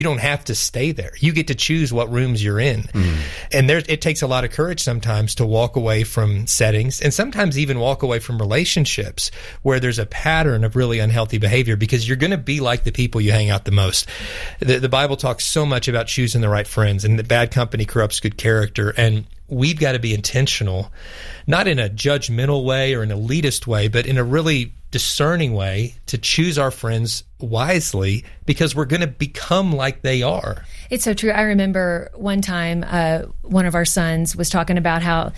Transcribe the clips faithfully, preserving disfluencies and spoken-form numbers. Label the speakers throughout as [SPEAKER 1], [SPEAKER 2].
[SPEAKER 1] You don't have to stay there. You get to choose what rooms you're in. Mm. And there, it takes a lot of courage sometimes to walk away from settings and sometimes even walk away from relationships where there's a pattern of really unhealthy behavior, because you're going to be like the people you hang out the most. The, the Bible talks so much about choosing the right friends, and that bad company corrupts good character. And we've got to be intentional, not in a judgmental way or an elitist way, but in a really discerning way to choose our friends wisely, because we're going to become like they are.
[SPEAKER 2] It's so true. I remember one time uh, one of our sons was talking about how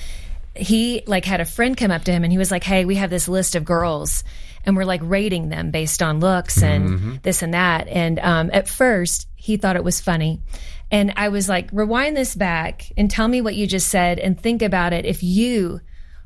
[SPEAKER 2] he like had a friend come up to him and he was like, hey, we have this list of girls and we're like rating them based on looks and mm-hmm. this and that. And um, at first he thought it was funny. And I was like, rewind this back and tell me what you just said and think about it. If you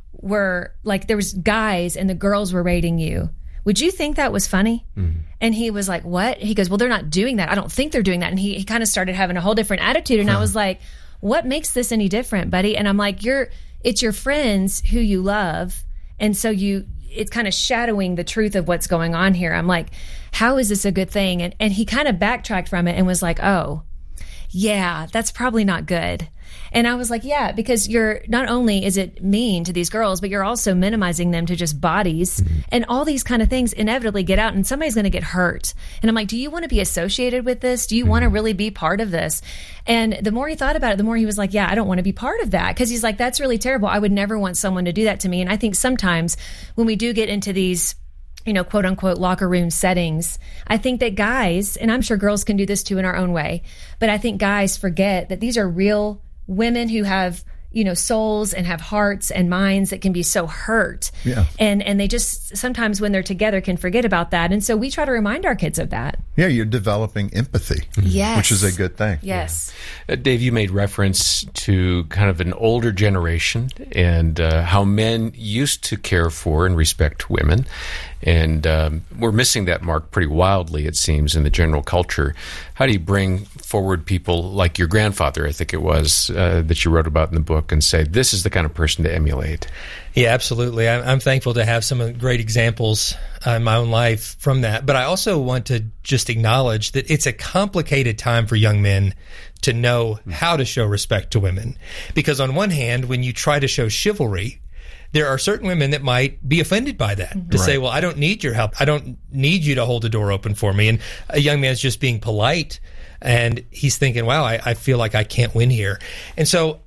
[SPEAKER 2] were like, there was guys and the girls were rating you, would you think that was funny? Mm-hmm. And he was like, what? He goes, well, they're not doing that. I don't think they're doing that. And he, he kind of started having a whole different attitude. And huh. I was like, what makes this any different, buddy? And I'm like, you're, it's your friends who you love. And so you, it's kind of shadowing the truth of what's going on here. I'm like, how is this a good thing? And, and he kind of backtracked from it and was like, oh, yeah, that's probably not good. And I was like, yeah, because you're not only is it mean to these girls, but you're also minimizing them to just bodies mm-hmm. and all these kind of things inevitably get out and somebody's going to get hurt. And I'm like, do you want to be associated with this? Do you mm-hmm. want to really be part of this? And the more he thought about it, the more he was like, yeah, I don't want to be part of that. Because he's like, that's really terrible. I would never want someone to do that to me. And I think sometimes when we do get into these, you know, quote unquote locker room settings, I think that guys, and I'm sure girls can do this too in our own way, but I think guys forget that these are real women who have, you know, souls and have hearts and minds that can be so hurt.
[SPEAKER 3] Yeah.
[SPEAKER 2] And and they just sometimes when they're together can forget about that. And so we try to remind our kids of that.
[SPEAKER 3] Yeah, you're developing empathy,
[SPEAKER 2] yes.
[SPEAKER 3] which is a good thing.
[SPEAKER 2] Yes.
[SPEAKER 4] Yeah. Uh, Dave, you made reference to kind of an older generation and uh, how men used to care for and respect women. And um, we're missing that mark pretty wildly, it seems, in the general culture. How do you bring forward people like your grandfather, I think it was, uh, that you wrote about in the book, and say, this is the kind of person to emulate?
[SPEAKER 1] Yeah, absolutely. I'm, I'm thankful to have some great examples uh, in my own life from that. But I also want to just acknowledge that it's a complicated time for young men to know how to show respect to women. Because on one hand, when you try to show chivalry, there are certain women that might be offended by that, mm-hmm. to right. say, well, I don't need your help. I don't need you to hold the door open for me. And a young man's just being polite, and he's thinking, wow, I, I feel like I can't win here. And so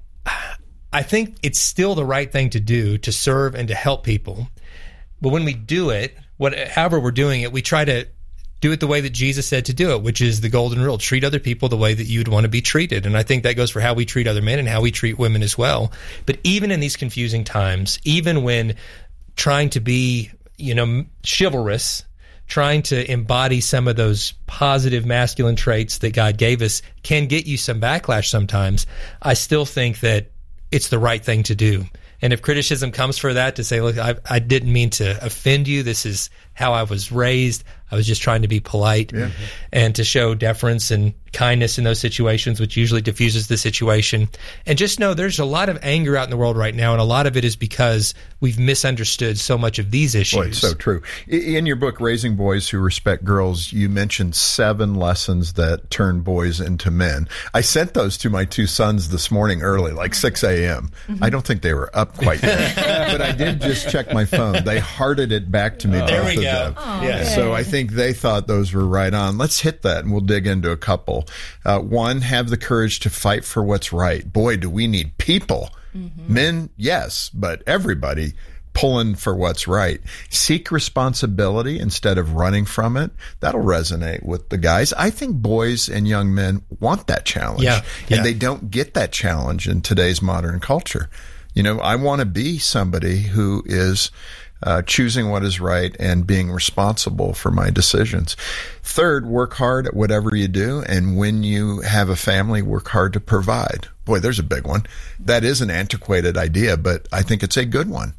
[SPEAKER 1] I think it's still the right thing to do, to serve and to help people. But when we do it, what, however we're doing it, we try to do it the way that Jesus said to do it, which is the golden rule. Treat other people the way that you'd want to be treated. And I think that goes for how we treat other men and how we treat women as well. But even in these confusing times, even when trying to be, you know, chivalrous, trying to embody some of those positive masculine traits that God gave us can get you some backlash sometimes, I still think that it's the right thing to do. And if criticism comes for that, to say, look, I, I didn't mean to offend you. This is how I was raised. I was just trying to be polite yeah. and to show deference and kindness in those situations, which usually diffuses the situation. And just know there's a lot of anger out in the world right now, and a lot of it is because we've misunderstood so much of these issues.
[SPEAKER 3] Boy, it's so true. In your book, Raising Boys Who Respect Girls, you mentioned seven lessons that turn boys into men. I sent those to my two sons this morning early, like six a.m. Mm-hmm. I don't think they were up quite yet, but I did just check my phone. They hearted it back to me, oh, both
[SPEAKER 1] there we
[SPEAKER 3] of
[SPEAKER 1] go.
[SPEAKER 3] them.
[SPEAKER 2] Oh,
[SPEAKER 1] yeah.
[SPEAKER 3] So I think they thought those were right on. Let's hit that, and we'll dig into a couple. Uh, one, have the courage to fight for what's right. Boy, do we need people. Mm-hmm. Men, yes, but everybody pulling for what's right. Seek responsibility instead of running from it. That'll resonate with the guys. I think boys and young men want that challenge.
[SPEAKER 1] Yeah, yeah.
[SPEAKER 3] And they don't get that challenge in today's modern culture. You know, I want to be somebody who is Uh, choosing what is right and being responsible for my decisions. Third, work hard at whatever you do. And when you have a family, work hard to provide. Boy, there's a big one. That is an antiquated idea, but I think it's a good one.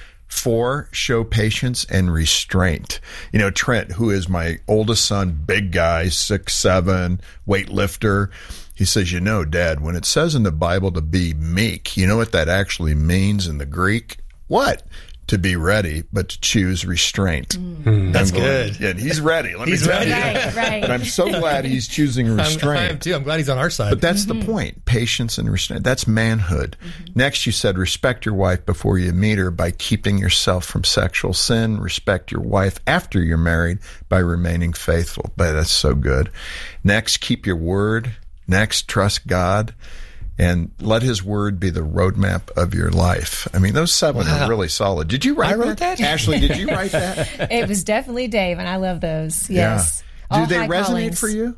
[SPEAKER 3] Four, show patience and restraint. You know, Trent, who is my oldest son, big guy, six, seven, weightlifter. He says, you know, Dad, when it says in the Bible to be meek, you know what that actually means in the Greek? What? to be ready, but to choose restraint.
[SPEAKER 1] Mm. That's
[SPEAKER 3] going,
[SPEAKER 1] good.
[SPEAKER 3] Yeah, he's ready. Let
[SPEAKER 1] he's
[SPEAKER 3] me tell
[SPEAKER 1] ready.
[SPEAKER 3] you.
[SPEAKER 2] Right, right.
[SPEAKER 3] But I'm so glad he's choosing restraint.
[SPEAKER 1] I'm, I am too. I'm glad he's on our side.
[SPEAKER 3] But that's mm-hmm. the point. Patience and restraint. That's manhood. Mm-hmm. Next, you said respect your wife before you meet her by keeping yourself from sexual sin. Respect your wife after you're married by remaining faithful. But that's so good. Next, keep your word. Next, trust God. And let his word be the roadmap of your life. I mean, those seven wow. are really solid. Did you write
[SPEAKER 1] I wrote that?
[SPEAKER 3] that? Ashley, did you write that?
[SPEAKER 2] It was definitely Dave, and I love those. Yes.
[SPEAKER 3] Yeah. Do
[SPEAKER 2] All
[SPEAKER 3] they resonate
[SPEAKER 2] callings.
[SPEAKER 3] for you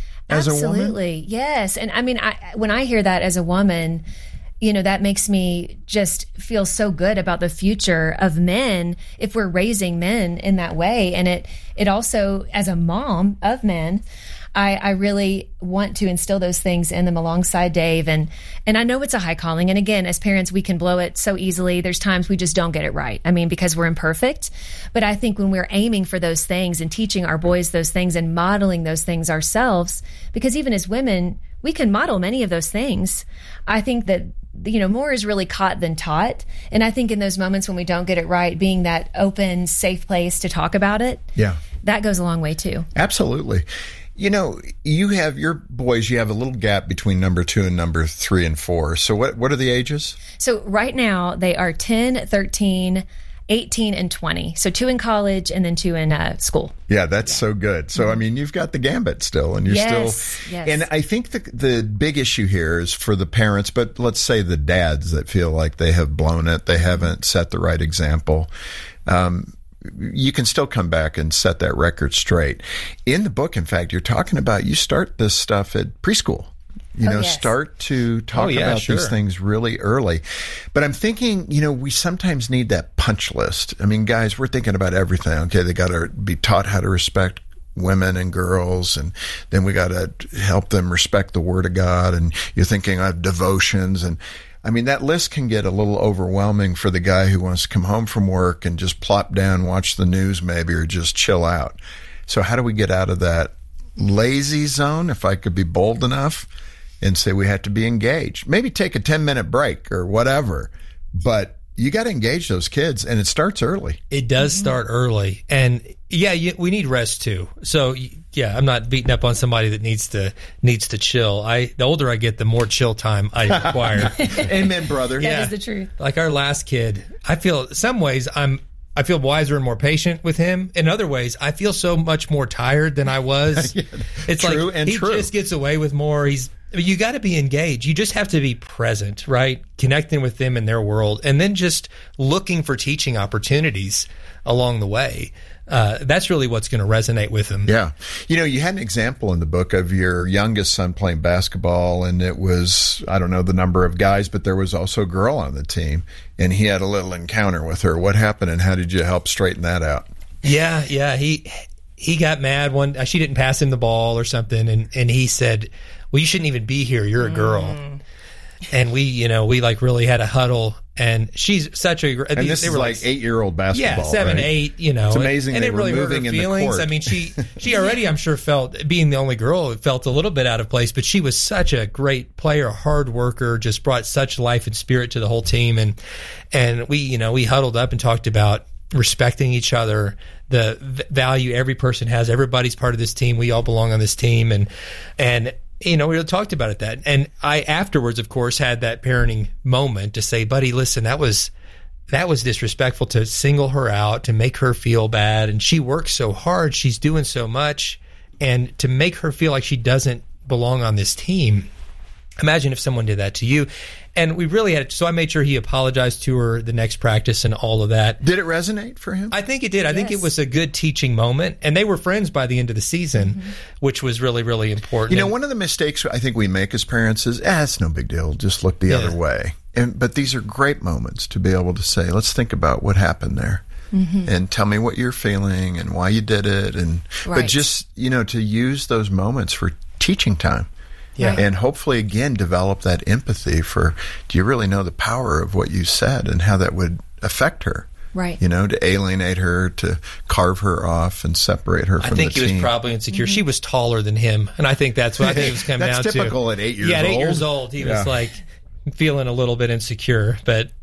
[SPEAKER 3] as
[SPEAKER 2] Absolutely.
[SPEAKER 3] a woman?
[SPEAKER 2] Absolutely. Yes. And I mean, I, when I hear that as a woman, you know, that makes me just feel so good about the future of men if we're raising men in that way. And it, it also, as a mom of men, I, I really want to instill those things in them alongside Dave. And, and I know it's a high calling. And again, as parents, we can blow it so easily. There's times we just don't get it right. I mean, because we're imperfect. But I think when we're aiming for those things and teaching our boys those things and modeling those things ourselves, because even as women, we can model many of those things. I think that, you know, more is really caught than taught. And I think in those moments when we don't get it right, being that open, safe place to talk about it,
[SPEAKER 3] yeah,
[SPEAKER 2] that goes a long way too.
[SPEAKER 3] Absolutely. You know, you have your boys, you have a little gap between number two and number three and four. So what, what are the ages?
[SPEAKER 2] So right now they are ten, thirteen, eighteen, and twenty. So two in college and then two in uh, school.
[SPEAKER 3] Yeah, that's yeah. so good. So, I mean, you've got the gambit still and you're
[SPEAKER 2] yes,
[SPEAKER 3] still.
[SPEAKER 2] Yes.
[SPEAKER 3] And I think the, the big issue here is for the parents, but let's say the dads that feel like they have blown it, they haven't set the right example. Um, you can still come back and set that record straight. In the book, in fact, you're talking about you start this stuff at preschool. You
[SPEAKER 2] oh,
[SPEAKER 3] know,
[SPEAKER 2] yes.
[SPEAKER 3] start to talk
[SPEAKER 1] oh, yeah,
[SPEAKER 3] about
[SPEAKER 1] sure.
[SPEAKER 3] these things really early. But I'm thinking, you know, we sometimes need that punch list. I mean, guys, we're thinking about everything. Okay, they got to be taught how to respect women and girls, and then we got to help them respect the Word of God. And you're thinking of devotions and I mean, that list can get a little overwhelming for the guy who wants to come home from work and just plop down, watch the news maybe, or just chill out. So how do we get out of that lazy zone, if I could be bold enough, and say we have to be engaged? Maybe take a ten-minute break or whatever, but you got to engage those kids, and it starts early.
[SPEAKER 1] It does mm-hmm. start early. And, yeah, you, we need rest, too. So, yeah, I'm not beating up on somebody that needs to needs to chill. I The older I get, the more chill time I require.
[SPEAKER 3] Amen, brother.
[SPEAKER 2] That
[SPEAKER 1] yeah.
[SPEAKER 2] is the truth.
[SPEAKER 1] Like our last kid, I feel, some ways, I'm I feel wiser and more patient with him. In other ways, I feel so much more tired than I was.
[SPEAKER 3] yeah,
[SPEAKER 1] it's
[SPEAKER 3] true
[SPEAKER 1] like
[SPEAKER 3] and
[SPEAKER 1] he
[SPEAKER 3] true.
[SPEAKER 1] just gets away with more. He's You got to be engaged. You just have to be present, right? Connecting with them in their world, and then just looking for teaching opportunities along the way. Uh, that's really what's going to resonate with them.
[SPEAKER 3] Yeah. You know, you had an example in the book of your youngest son playing basketball, and it was, I don't know the number of guys, but there was also a girl on the team, and he had a little encounter with her. What happened, and how did you help straighten that out?
[SPEAKER 1] Yeah, yeah. He he got mad one. She didn't pass him the ball or something, and, and he said, well, you shouldn't even be here. You're a girl. Mm. And we, you know, we like really had a huddle, and she's such a.
[SPEAKER 3] And
[SPEAKER 1] these,
[SPEAKER 3] this
[SPEAKER 1] they
[SPEAKER 3] is
[SPEAKER 1] were
[SPEAKER 3] like, like eight-year-old basketball,
[SPEAKER 1] yeah, seven,
[SPEAKER 3] right?
[SPEAKER 1] eight. You know,
[SPEAKER 3] it's amazing.
[SPEAKER 1] And, and
[SPEAKER 3] they
[SPEAKER 1] it really
[SPEAKER 3] were
[SPEAKER 1] hurt her
[SPEAKER 3] moving in
[SPEAKER 1] feelings.
[SPEAKER 3] the court.
[SPEAKER 1] I mean, she she already, I'm sure, felt being the only girl, it felt a little bit out of place. But she was such a great player, hard worker, just brought such life and spirit to the whole team. And and we, you know, we huddled up and talked about respecting each other, the v- value every person has. Everybody's part of this team. We all belong on this team, and and. You know, we talked about it that, and I afterwards, of course, had that parenting moment to say, buddy, listen, that was, that was disrespectful to single her out, to make her feel bad. And she works so hard. She's doing so much. And to make her feel like she doesn't belong on this team. Imagine if someone did that to you. And we really had, so I made sure he apologized to her the next practice and all of that.
[SPEAKER 3] Did it resonate for him?
[SPEAKER 1] I think it did. I
[SPEAKER 2] yes.
[SPEAKER 1] think it was a good teaching moment. And they were friends by the end of the season, mm-hmm. which was really, really important.
[SPEAKER 3] You know,
[SPEAKER 1] and,
[SPEAKER 3] one of the mistakes I think we make as parents is, ah, it's no big deal. Just look the yeah. other way. And But these are great moments to be able to say, let's think about what happened there. Mm-hmm. And tell me what you're feeling and why you did it. And
[SPEAKER 2] right.
[SPEAKER 3] But just, you know, to use those moments for teaching time.
[SPEAKER 1] Yeah.
[SPEAKER 3] And hopefully, again, develop that empathy for, do you really know the power of what you said and how that would affect her?
[SPEAKER 2] Right.
[SPEAKER 3] You know, to alienate her, to carve her off and separate her from the team.
[SPEAKER 1] I think he was probably insecure. Mm-hmm. She was taller than him. And I think that's what I think it was coming
[SPEAKER 3] that's
[SPEAKER 1] down to.
[SPEAKER 3] That's typical at eight years
[SPEAKER 1] yeah,
[SPEAKER 3] old.
[SPEAKER 1] Yeah, at eight years old. He
[SPEAKER 3] yeah.
[SPEAKER 1] was like feeling a little bit insecure. But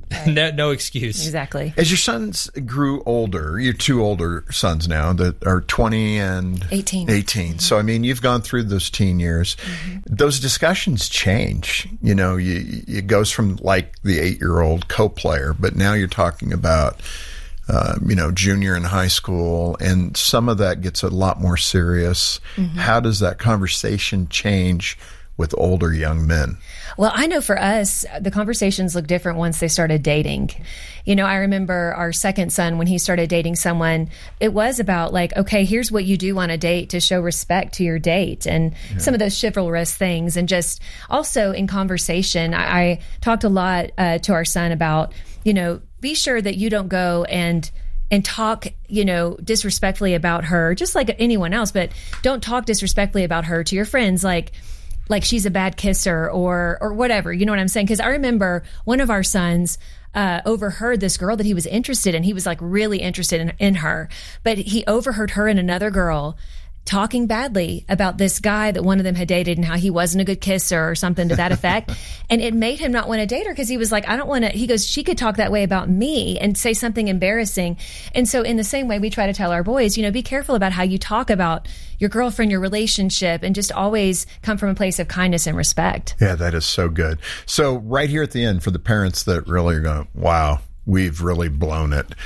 [SPEAKER 2] Right.
[SPEAKER 1] no, no excuse.
[SPEAKER 2] Exactly.
[SPEAKER 3] As your sons grew older, your two older sons now that are twenty and
[SPEAKER 2] eighteen.
[SPEAKER 3] eighteen. Mm-hmm. So, I mean, you've gone through those teen years. Mm-hmm. Those discussions change. You know, you, it goes from like the eight-year-old co-player, but now you're talking about, uh, you know, junior in high school, and some of that gets a lot more serious. Mm-hmm. How does that conversation change with older young men?
[SPEAKER 2] Well, I know for us, the conversations look different once they started dating. You know, I remember our second son, when he started dating someone, it was about like, okay, here's what you do on a date to show respect to your date, and yeah. some of those chivalrous things. And just also in conversation, I, I talked a lot uh, to our son about, you know, be sure that you don't go and and talk, you know, disrespectfully about her, just like anyone else, but don't talk disrespectfully about her to your friends, like, like she's a bad kisser or or whatever. You know what I'm saying? Because I remember one of our sons uh, overheard this girl that he was interested in. He was like really interested in, in her, but he overheard her and another girl talking badly about this guy that one of them had dated and how he wasn't a good kisser or something to that effect. And it made him not want to date her because he was like, I don't want to, he goes, she could talk that way about me and say something embarrassing. And so in the same way, we try to tell our boys, you know, be careful about how you talk about your girlfriend, your relationship, and just always come from a place of kindness and respect.
[SPEAKER 3] Yeah, that is so good. So right here at the end, for the parents that really are going, wow, we've really blown it.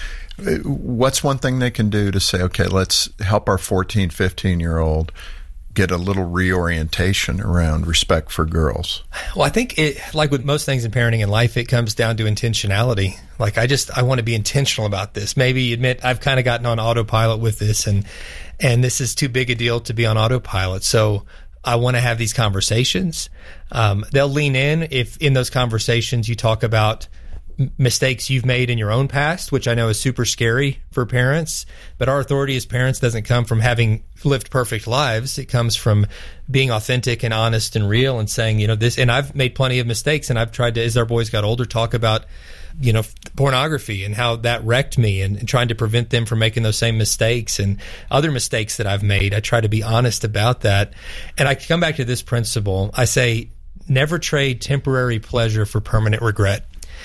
[SPEAKER 3] What's one thing they can do to say, okay, let's help our fourteen, fifteen-year-old get a little reorientation around respect for girls?
[SPEAKER 1] Well, I think it, like with most things in parenting and life, it comes down to intentionality. Like I just, I want to be intentional about this. Maybe admit I've kind of gotten on autopilot with this, and and this is too big a deal to be on autopilot. So I want to have these conversations. Um, they'll lean in if in those conversations you talk about mistakes you've made in your own past, which I know is super scary for parents. But our authority as parents doesn't come from having lived perfect lives. It comes from being authentic and honest and real and saying, you know, this, and I've made plenty of mistakes, and I've tried to, as our boys got older, talk about, you know, pornography and how that wrecked me, and, and trying to prevent them from making those same mistakes and other mistakes that I've made. I try to be honest about that. And I come back to this principle. I say, never trade temporary pleasure for permanent regret.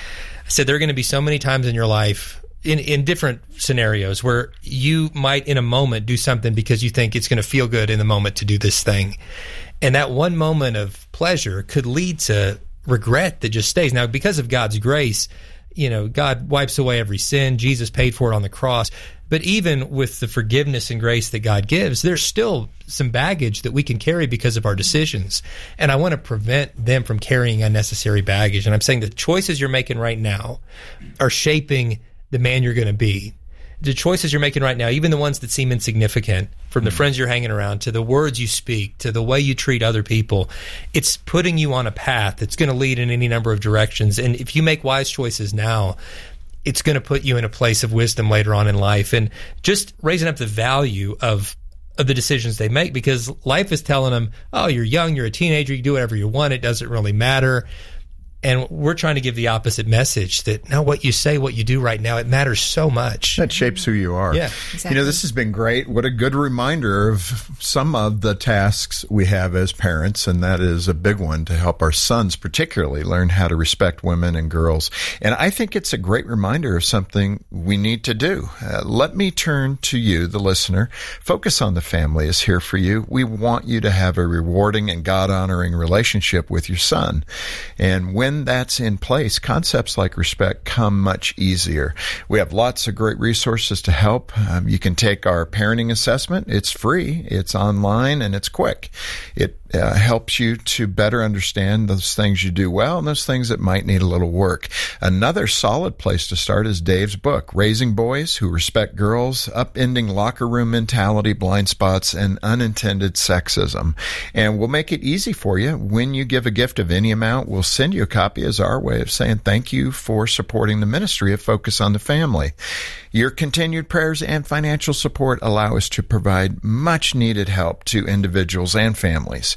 [SPEAKER 1] I said there are going to be so many times in your life, in, in different scenarios, where you might in a moment do something because you think it's going to feel good in the moment to do this thing. And that one moment of pleasure could lead to regret that just stays. Now, because of God's grace, you know, God wipes away every sin. Jesus paid for it on the cross. But even with the forgiveness and grace that God gives, there's still some baggage that we can carry because of our decisions. And I want to prevent them from carrying unnecessary baggage. And I'm saying the choices you're making right now are shaping the man you're going to be. The choices you're making right now, even the ones that seem insignificant, from the friends you're hanging around to the words you speak to the way you treat other people, it's putting you on a path that's going to lead in any number of directions. And if you make wise choices now, it's going to put you in a place of wisdom later on in life, and just raising up the value of of the decisions they make, because life is telling them, oh, you're young, you're a teenager, you do whatever you want, it doesn't really matter. And we're trying to give the opposite message, that no, what you say, what you do right now, it matters so much.
[SPEAKER 3] That shapes who you are.
[SPEAKER 1] Yeah,
[SPEAKER 2] exactly.
[SPEAKER 3] You know, this has been great. What a good reminder of some of the tasks we have as parents, and that is a big one, to help our sons particularly learn how to respect women and girls. And I think it's a great reminder of something we need to do. Uh, let me turn to you, the listener. Focus on the Family is here for you. We want you to have a rewarding and God-honoring relationship with your son. And when that's in place, concepts like respect come much easier. We have lots of great resources to help. Um, you can take our parenting assessment. It's free, it's online, and it's quick. It uh, helps you to better understand those things you do well and those things that might need a little work. Another solid place to start is Dave's book, Raising Boys Who Respect Girls, Upending Locker Room Mentality, Blind Spots, and Unintended Sexism. And we'll make it easy for you. When you give a gift of any amount, we'll send you a copy as our way of saying thank you for supporting the ministry of Focus on the Family. Your continued prayers and financial support allow us to provide much needed help to individuals and families.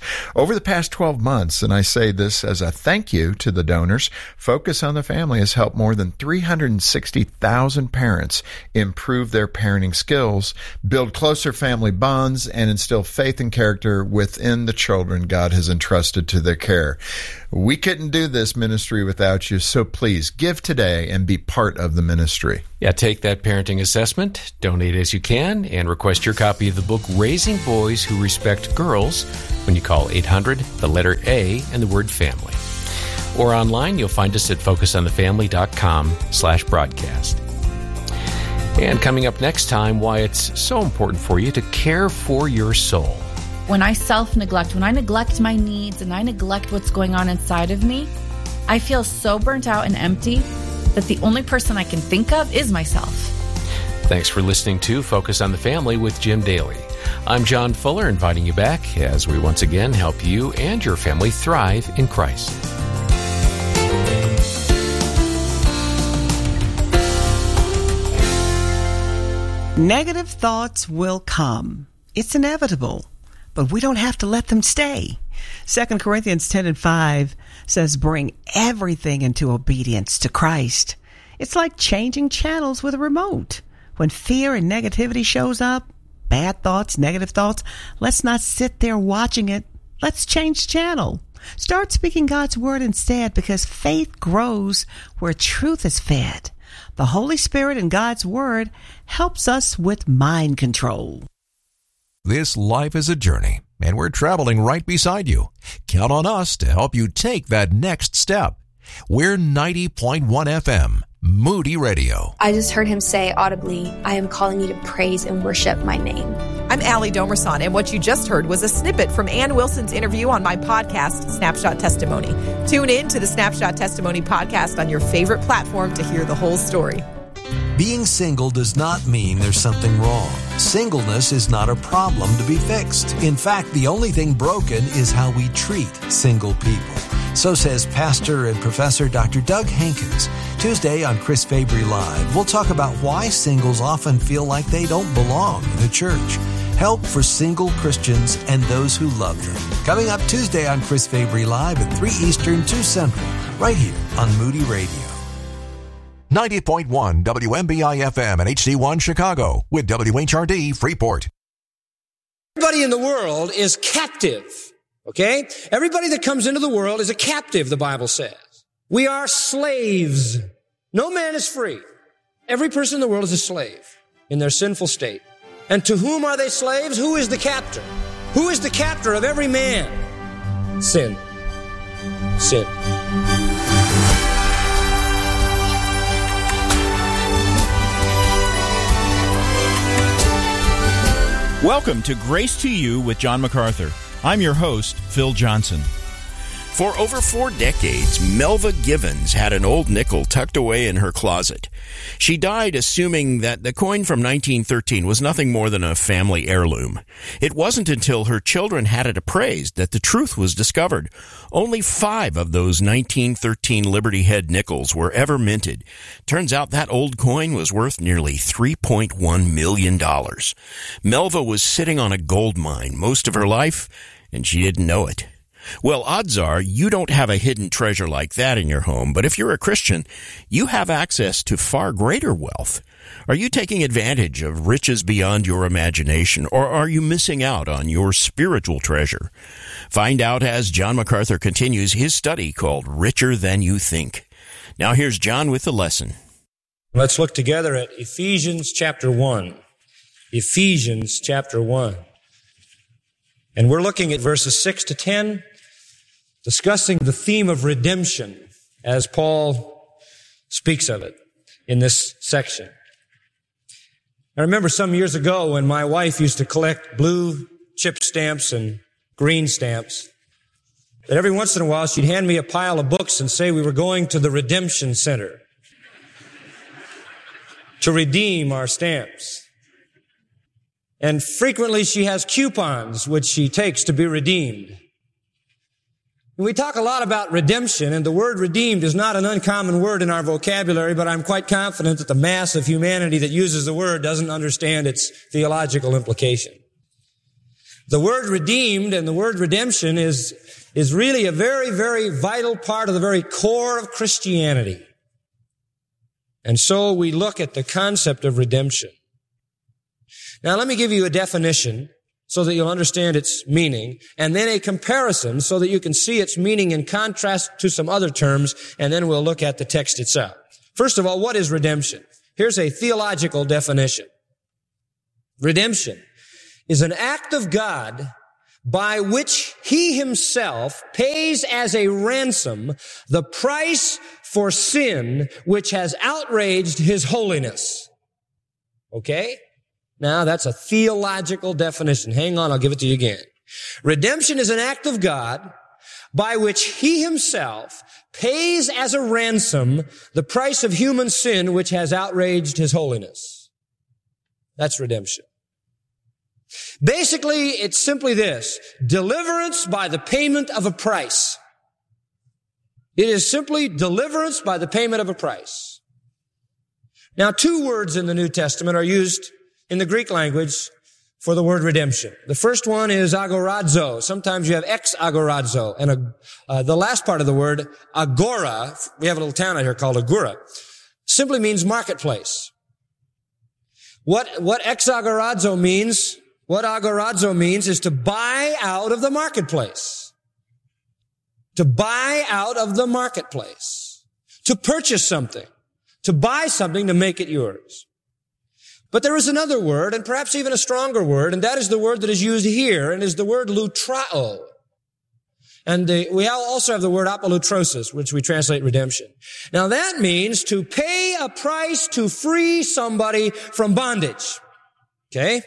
[SPEAKER 3] Over the past twelve months, and I say this as a thank you to the donors, Focus on the Family has helped more than three hundred sixty thousand parents improve their parenting skills, build closer family bonds, and instill faith and character within the children God has entrusted to their care. We couldn't do this ministry without you, so please give today and be part of the ministry.
[SPEAKER 4] Yeah, take that parenting assessment, donate as you can, and request your copy of the book Raising Boys Who Respect Girls when you call eight hundred, the letter A, and the word family. Or online, you'll find us at focusonthefamily.com slash broadcast. And coming up next time, why it's so important for you to care for your soul.
[SPEAKER 5] When I self-neglect, when I neglect my needs and I neglect what's going on inside of me, I feel so burnt out and empty that the only person I can think of is myself.
[SPEAKER 4] Thanks for listening to Focus on the Family with Jim Daly. I'm John Fuller, inviting you back as we once again help you and your family thrive in Christ.
[SPEAKER 6] Negative thoughts will come. It's inevitable, but we don't have to let them stay. Second Corinthians ten and five says, bring everything into obedience to Christ. It's like changing channels with a remote. When fear and negativity shows up, bad thoughts, negative thoughts, let's not sit there watching it. Let's change channel. Start speaking God's word instead, because faith grows where truth is fed. The Holy Spirit and God's word helps us with mind control.
[SPEAKER 7] This life is a journey, and we're traveling right beside you. Count on us to help you take that next step. We're ninety point one F M, Moody Radio.
[SPEAKER 8] I just heard him say audibly, I am calling you to praise and worship my name.
[SPEAKER 9] I'm Allie Domerson, and what you just heard was a snippet from Ann Wilson's interview on my podcast, Snapshot Testimony. Tune in to the Snapshot Testimony podcast on your favorite platform to hear the whole story.
[SPEAKER 10] Being single does not mean there's something wrong. Singleness is not a problem to be fixed. In fact, the only thing broken is how we treat single people. So says Pastor and Professor Doctor Doug Hankins. Tuesday on Chris Fabry Live, we'll talk about why singles often feel like they don't belong in a church. Help for single Christians and those who love them. Coming up Tuesday on Chris Fabry Live at three Eastern, two Central, right here on Moody Radio.
[SPEAKER 7] ninety point one W M B I F M and H D one Chicago with W H R D Freeport.
[SPEAKER 11] Everybody in the world is captive, okay? Everybody that comes into the world is a captive, the Bible says. We are slaves. No man is free. Every person in the world is a slave in their sinful state. And to whom are they slaves? Who is the captor? Who is the captor of every man? Sin. Sin.
[SPEAKER 12] Welcome to Grace to You with John MacArthur. I'm your host, Phil Johnson.
[SPEAKER 13] For over four decades, Melva Givens had an old nickel tucked away in her closet. She died assuming that the coin from nineteen thirteen was nothing more than a family heirloom. It wasn't until her children had it appraised that the truth was discovered. Only five of those nineteen thirteen Liberty Head nickels were ever minted. Turns out that old coin was worth nearly three point one million dollars. Melva was sitting on a gold mine most of her life, and she didn't know it. Well, odds are you don't have a hidden treasure like that in your home, but if you're a Christian, you have access to far greater wealth. Are you taking advantage of riches beyond your imagination, or are you missing out on your spiritual treasure? Find out as John MacArthur continues his study called Richer Than You Think. Now here's John with the lesson.
[SPEAKER 11] Let's look together at Ephesians chapter one. Ephesians chapter one. And we're looking at verses six to ten, discussing the theme of redemption as Paul speaks of it in this section. I remember some years ago when my wife used to collect blue chip stamps and green stamps, that every once in a while she'd hand me a pile of books and say we were going to the Redemption Center to redeem our stamps. And frequently she has coupons which she takes to be redeemed. We talk a lot about redemption, and the word redeemed is not an uncommon word in our vocabulary, but I'm quite confident that the mass of humanity that uses the word doesn't understand its theological implication. The word redeemed and the word redemption is, is really a very, very vital part of the very core of Christianity. And so we look at the concept of redemption. Now let me give you a definition so that you'll understand its meaning, and then a comparison so that you can see its meaning in contrast to some other terms, and then we'll look at the text itself. First of all, what is redemption? Here's a theological definition. Redemption is an act of God by which He Himself pays as a ransom the price for sin which has outraged His holiness. Okay? Now, that's a theological definition. Hang on, I'll give it to you again. Redemption is an act of God by which He Himself pays as a ransom the price of human sin which has outraged His holiness. That's redemption. Basically, it's simply this: deliverance by the payment of a price. It is simply deliverance by the payment of a price. Now, two words in the New Testament are used in the Greek language for the word redemption. The first one is agorazo. Sometimes you have ex agorazo. And uh, uh, the last part of the word, agora, we have a little town out here called Agora, simply means marketplace. What, what ex agorazo means, what agorazo means is to buy out of the marketplace. To buy out of the marketplace. To purchase something. To buy something to make it yours. But there is another word, and perhaps even a stronger word, and that is the word that is used here, and is the word lutrao. And the, we also have the word apolutrosis, which we translate redemption. Now that means to pay a price to free somebody from bondage. Okay?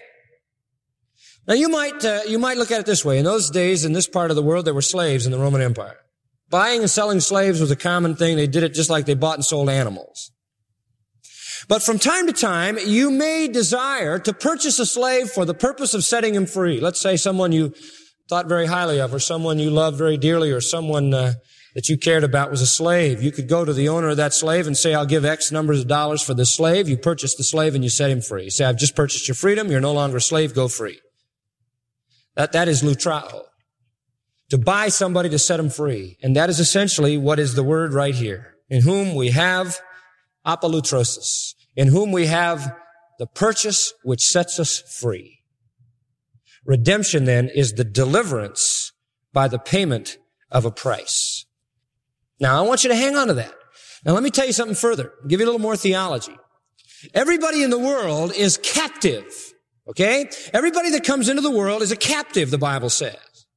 [SPEAKER 11] Now you might, uh, you might look at it this way. In those days, in this part of the world, there were slaves in the Roman Empire. Buying and selling slaves was a common thing. They did it just like they bought and sold animals. But from time to time, you may desire to purchase a slave for the purpose of setting him free. Let's say someone you thought very highly of, or someone you loved very dearly, or someone uh, that you cared about was a slave. You could go to the owner of that slave and say, I'll give X numbers of dollars for this slave. You purchase the slave and you set him free. You say, I've just purchased your freedom. You're no longer a slave. Go free. That, that is lutrao. To buy somebody to set him free. And that is essentially what is the word right here. In whom we have apolutrosis. In whom we have the purchase which sets us free. Redemption, then, is the deliverance by the payment of a price. Now, I want you to hang on to that. Now, let me tell you something further. I'll give you a little more theology. Everybody in the world is captive, okay? Everybody that comes into the world is a captive, the Bible says.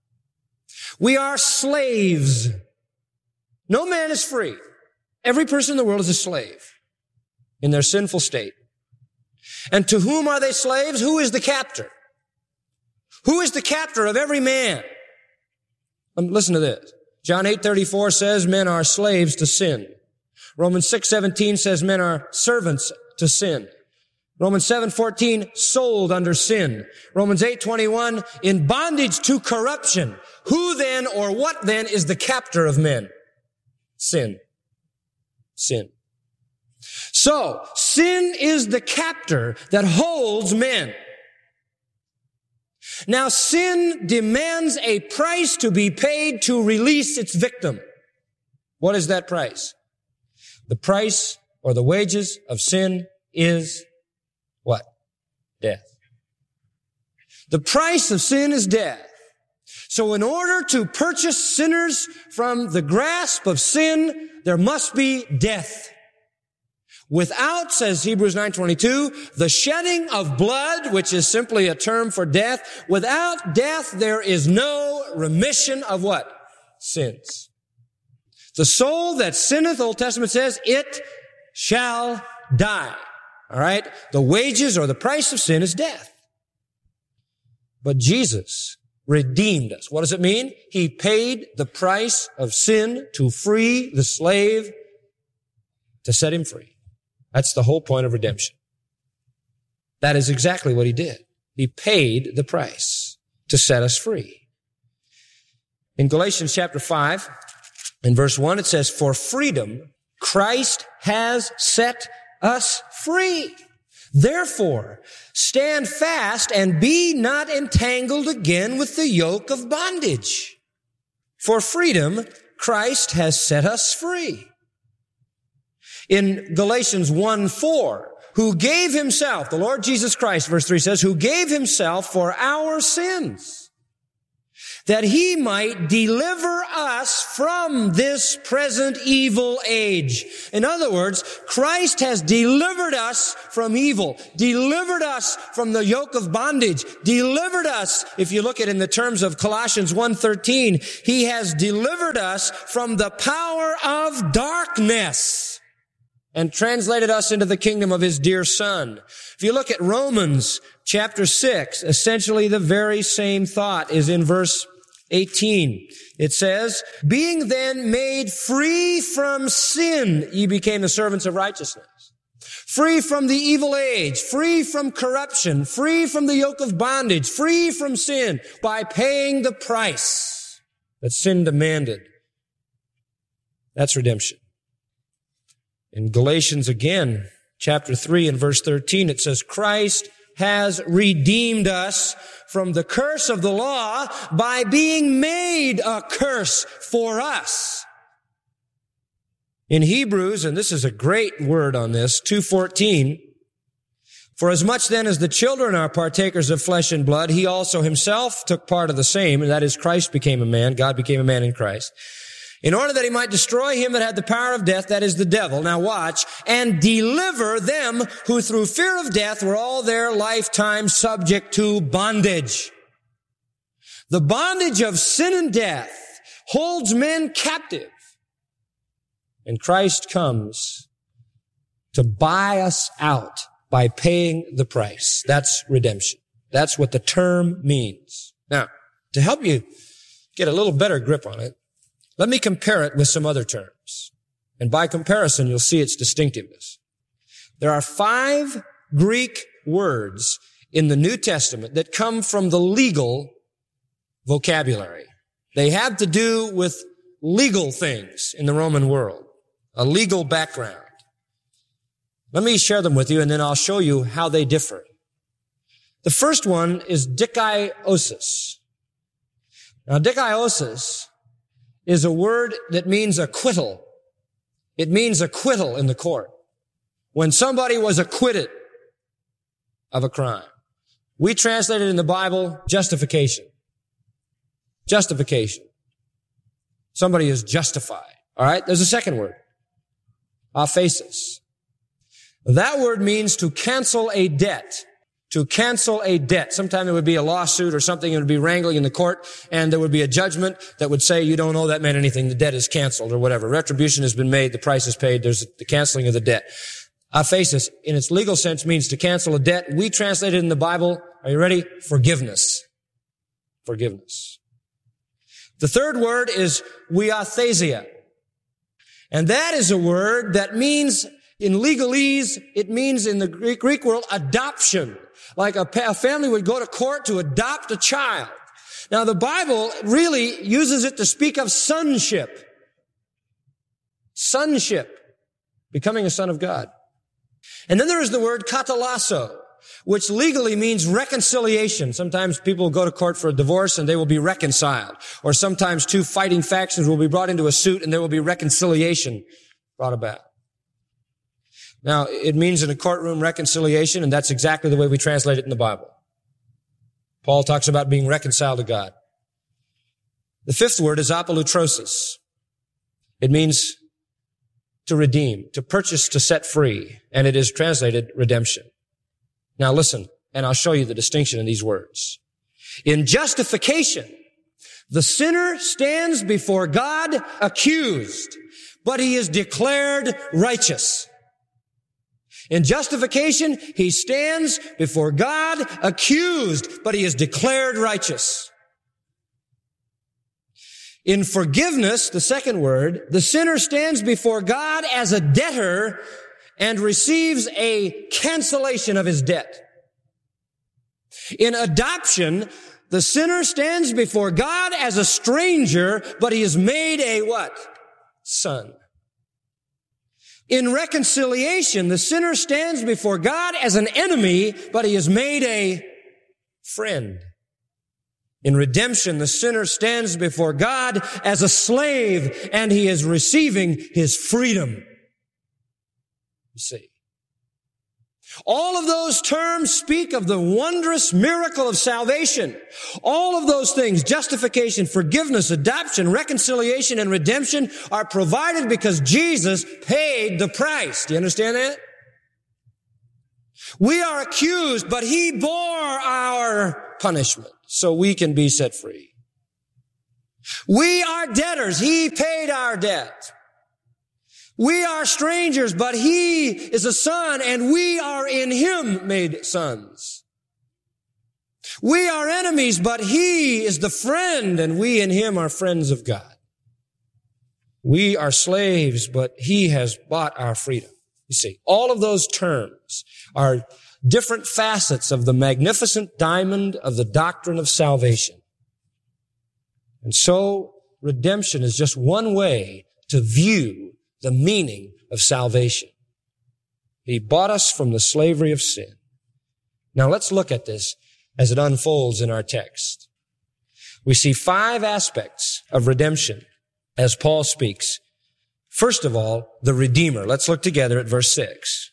[SPEAKER 11] We are slaves. No man is free. Every person in the world is a slave in their sinful state. And to whom are they slaves? Who is the captor? Who is the captor of every man? Um, listen to this. John eight thirty-four says men are slaves to sin. Romans six seventeen says men are servants to sin. Romans seven fourteen, sold under sin. Romans eight twenty-one, in bondage to corruption. Who then or what then is the captor of men? Sin. Sin. So, sin is the captor that holds men. Now, sin demands a price to be paid to release its victim. What is that price? The price or the wages of sin is what? Death. The price of sin is death. So in order to purchase sinners from the grasp of sin, there must be death. Without, says Hebrews nine twenty-two, the shedding of blood, which is simply a term for death, without death there is no remission of what? Sins. The soul that sinneth, Old Testament says, it shall die. All right? The wages or the price of sin is death. But Jesus redeemed us. What does it mean? He paid the price of sin to free the slave, to set him free. That's the whole point of redemption. That is exactly what he did. He paid the price to set us free. In Galatians chapter five, in verse one, it says, for freedom, Christ has set us free. Therefore, stand fast and be not entangled again with the yoke of bondage. For freedom, Christ has set us free. In Galatians one four, who gave himself, the Lord Jesus Christ, verse three says, who gave himself for our sins, that he might deliver us from this present evil age. In other words, Christ has delivered us from evil, delivered us from the yoke of bondage, delivered us, if you look at it in the terms of Colossians one thirteen, he has delivered us from the power of darkness and translated us into the kingdom of his dear Son. If you look at Romans chapter six, essentially the very same thought is in verse eighteen. It says, being then made free from sin, ye became the servants of righteousness. Free from the evil age, free from corruption, free from the yoke of bondage, free from sin, by paying the price that sin demanded. That's redemption. In Galatians again, chapter three and verse thirteen, it says, Christ has redeemed us from the curse of the law by being made a curse for us. In Hebrews, and this is a great word on this, two fourteen, for as much then as the children are partakers of flesh and blood, he also himself took part of the same, and that is Christ became a man, God became a man in Christ, in order that he might destroy him that had the power of death, that is the devil. Now watch, and deliver them who through fear of death were all their lifetime subject to bondage. The bondage of sin and death holds men captive. And Christ comes to buy us out by paying the price. That's redemption. That's what the term means. Now, to help you get a little better grip on it, let me compare it with some other terms. And by comparison, you'll see its distinctiveness. There are five Greek words in the New Testament that come from the legal vocabulary. They have to do with legal things in the Roman world, a legal background. Let me share them with you, and then I'll show you how they differ. The first one is dikaiosis. Now, dikaiosis is a word that means acquittal. It means acquittal in the court. When somebody was acquitted of a crime. We translate it in the Bible, justification. Justification. Somebody is justified. All right? There's a second word. Aphesis. That word means to cancel a debt. To cancel a debt. Sometimes it would be a lawsuit or something, it would be wrangling in the court, and there would be a judgment that would say you don't owe that man anything, the debt is canceled or whatever. Retribution has been made, the price is paid, there's the canceling of the debt. Aphesis, in its legal sense, means to cancel a debt. We translate it in the Bible, are you ready? Forgiveness. Forgiveness. The third word is weathesia. And that is a word that means, in legalese, it means in the Greek, Greek world, adoption. Like a, a family would go to court to adopt a child. Now the Bible really uses it to speak of sonship. Sonship. Becoming a son of God. And then there is the word katalasso, which legally means reconciliation. Sometimes people will go to court for a divorce and they will be reconciled. Or sometimes two fighting factions will be brought into a suit and there will be reconciliation brought about. Now, it means in a courtroom reconciliation, and that's exactly the way we translate it in the Bible. Paul talks about being reconciled to God. The fifth word is apolutrosis. It means to redeem, to purchase, to set free, and it is translated redemption. Now listen, and I'll show you the distinction in these words. In justification, the sinner stands before God accused, but he is declared righteous. In justification, he stands before God accused, but he is declared righteous. In forgiveness, the second word, the sinner stands before God as a debtor and receives a cancellation of his debt. In adoption, the sinner stands before God as a stranger, but he is made a what? Son. In reconciliation, the sinner stands before God as an enemy, but he is made a friend. In redemption, the sinner stands before God as a slave, and he is receiving his freedom. You see. All of those terms speak of the wondrous miracle of salvation. All of those things, justification, forgiveness, adoption, reconciliation, and redemption, are provided because Jesus paid the price. Do you understand that? We are accused, but he bore our punishment so we can be set free. We are debtors. He paid our debt. We are strangers, but he is a son, and we are in him made sons. We are enemies, but he is the friend, and we in him are friends of God. We are slaves, but he has bought our freedom. You see, all of those terms are different facets of the magnificent diamond of the doctrine of salvation. And so, redemption is just one way to view the meaning of salvation. He bought us from the slavery of sin. Now let's look at this as it unfolds in our text. We see five aspects of redemption as Paul speaks. First of all, the Redeemer. Let's look together at verse six.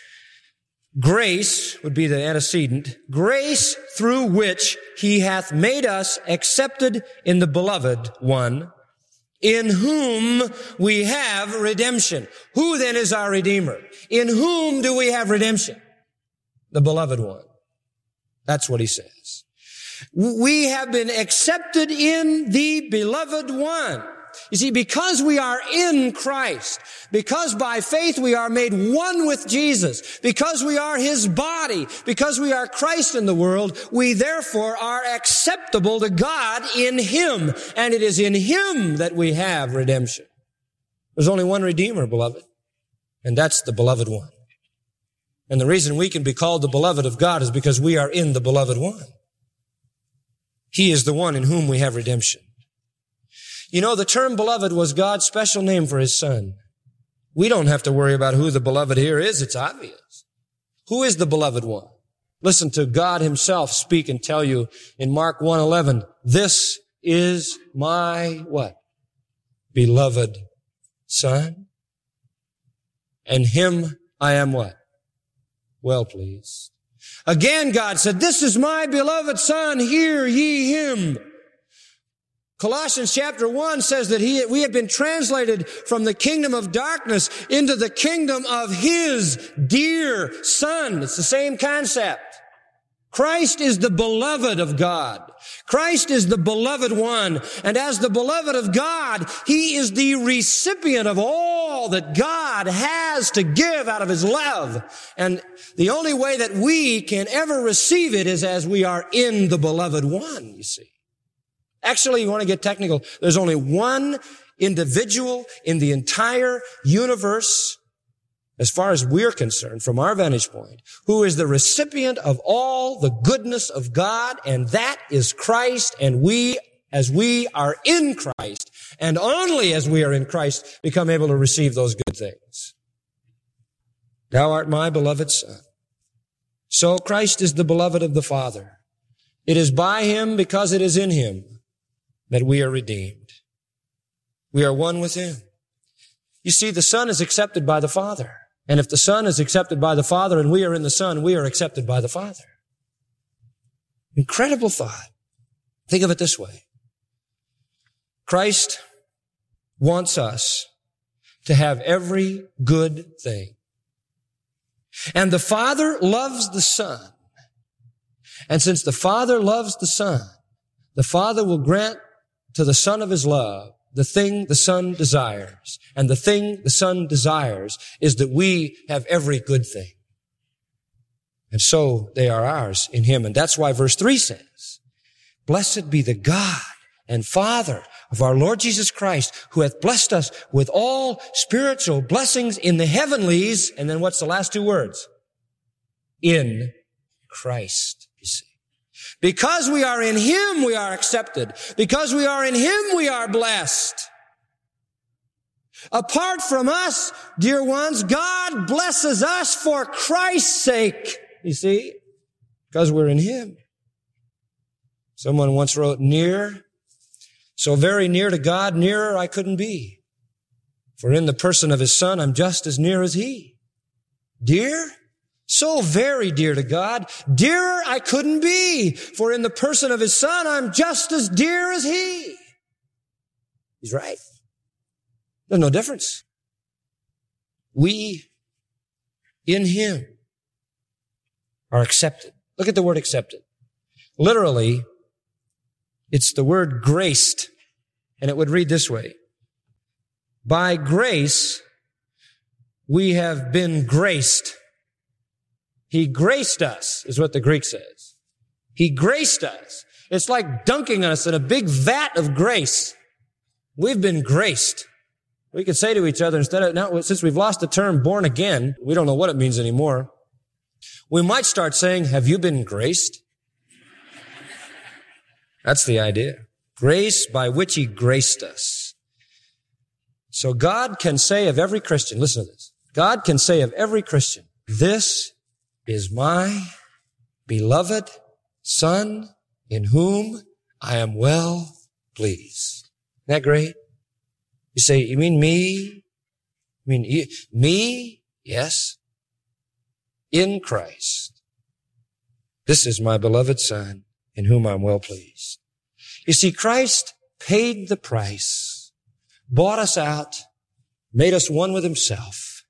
[SPEAKER 11] Grace would be the antecedent. Grace through which he hath made us accepted in the beloved one, in whom we have redemption. Who then is our Redeemer? In whom do we have redemption? The beloved one. That's what he says. We have been accepted in the beloved one. You see, because we are in Christ, because by faith we are made one with Jesus, because we are his body, because we are Christ in the world, we therefore are acceptable to God in him. And it is in him that we have redemption. There's only one Redeemer, beloved, and that's the beloved one. And the reason we can be called the beloved of God is because we are in the beloved one. He is the one in whom we have redemption. You know, the term beloved was God's special name for his son. We don't have to worry about who the beloved here is. It's obvious. Who is the beloved one? Listen to God himself speak and tell you in Mark one eleven, this is my what? Beloved son. And him I am what? Well pleased. Again, God said, this is my beloved son. Hear ye him. Colossians chapter one says that he, we have been translated from the kingdom of darkness into the kingdom of his dear son. It's the same concept. Christ is the beloved of God. Christ is the beloved one. And as the beloved of God, he is the recipient of all that God has to give out of his love. And the only way that we can ever receive it is as we are in the beloved one, you see. Actually, you want to get technical, there's only one individual in the entire universe, as far as we're concerned, from our vantage point, who is the recipient of all the goodness of God, and that is Christ, and we, as we are in Christ, and only as we are in Christ, become able to receive those good things. Thou art my beloved son. So Christ is the beloved of the Father. It is by him, because it is in him, that we are redeemed. We are one with him. You see, the Son is accepted by the Father. And if the Son is accepted by the Father and we are in the Son, we are accepted by the Father. Incredible thought. Think of it this way. Christ wants us to have every good thing. And the Father loves the Son. And since the Father loves the Son, the Father will grant to the Son of his love the thing the Son desires. And the thing the Son desires is that we have every good thing. And so they are ours in him. And that's why verse three says, blessed be the God and Father of our Lord Jesus Christ, who hath blessed us with all spiritual blessings in the heavenlies. And then what's the last two words? In Christ, you see. Because we are in him, we are accepted. Because we are in him, we are blessed. Apart from us, dear ones, God blesses us for Christ's sake. You see? Because we're in Him. Someone once wrote, near, so very near to God, nearer I couldn't be. For in the person of His Son, I'm just as near as He. Dear? So very dear to God, dearer I couldn't be. For in the person of His Son, I'm just as dear as He. He's right. There's no difference. We, in Him, are accepted. Look at the word accepted. Literally, it's the word graced, and it would read this way. By grace, we have been graced. He graced us, is what the Greek says. He graced us. It's like dunking us in a big vat of grace. We've been graced. We could say to each other, instead of, now, since we've lost the term born again, we don't know what it means anymore. We might start saying, have you been graced? That's the idea. Grace by which He graced us. So God can say of every Christian, listen to this. God can say of every Christian, this is my beloved Son in whom I am well pleased. Isn't that great? You say, you mean me? You mean you, me? Yes. In Christ. This is my beloved Son in whom I'm well pleased. You see, Christ paid the price, bought us out, made us one with Himself.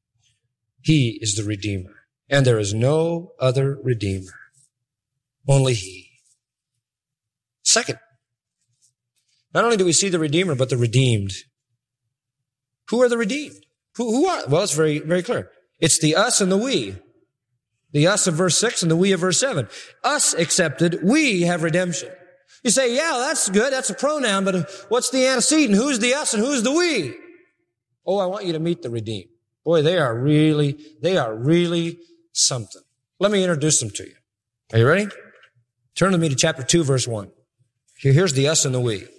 [SPEAKER 11] He is the Redeemer. And there is no other Redeemer. Only He. Second, not only do we see the Redeemer, but the redeemed. Who are the redeemed? Who, who are? Well, it's very, very clear. It's the us and the we. The us of verse six and the we of verse seven. Us accepted, we have redemption. You say, yeah, that's good. That's a pronoun, but what's the antecedent? Who's the us and who's the we? Oh, I want you to meet the redeemed. Boy, they are really, they are really something. Let me introduce them to you. Are you ready? Turn with me to chapter two, verse one. Here, here's the us and the we.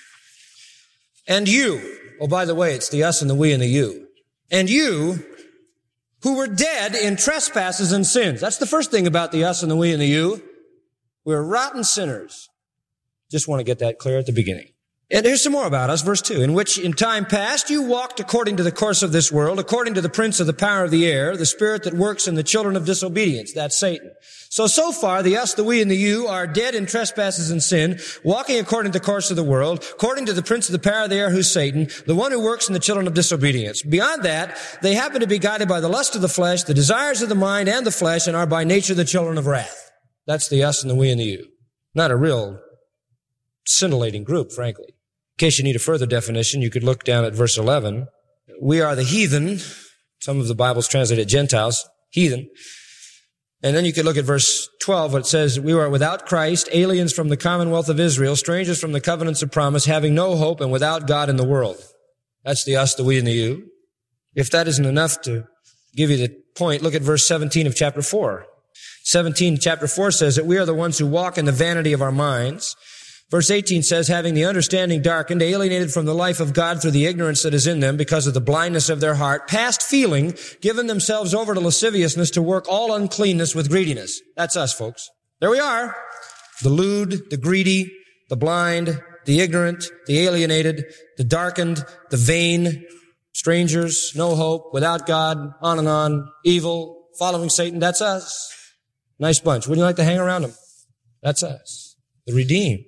[SPEAKER 11] And you, oh, by the way, it's the us and the we and the you. And you, who were dead in trespasses and sins. That's the first thing about the us and the we and the you. We're rotten sinners. Just want to get that clear at the beginning. And here's some more about us, verse two. In which in time past you walked according to the course of this world, according to the prince of the power of the air, the spirit that works in the children of disobedience. That's Satan. So, so far, the us, the we, and the you are dead in trespasses and sin, walking according to the course of the world, according to the prince of the power of the air, who's Satan, the one who works in the children of disobedience. Beyond that, they happen to be guided by the lust of the flesh, the desires of the mind and the flesh, and are by nature the children of wrath. That's the us and the we and the you. Not a real scintillating group, frankly. In case you need a further definition, you could look down at verse eleven. We are the heathen. Some of the Bibles translate it Gentiles, heathen. And then you could look at verse twelve, where it says, we are without Christ, aliens from the commonwealth of Israel, strangers from the covenants of promise, having no hope and without God in the world. That's the us, the we, and the you. If that isn't enough to give you the point, look at verse seventeen of chapter four. seventeen, chapter four says that we are the ones who walk in the vanity of our minds. Verse eighteen says, having the understanding darkened, alienated from the life of God through the ignorance that is in them because of the blindness of their heart, past feeling, given themselves over to lasciviousness to work all uncleanness with greediness. That's us, folks. There we are. The lewd, the greedy, the blind, the ignorant, the alienated, the darkened, the vain, strangers, no hope, without God, on and on, evil, following Satan. That's us. Nice bunch. Wouldn't you like to hang around them? That's us. The redeemed.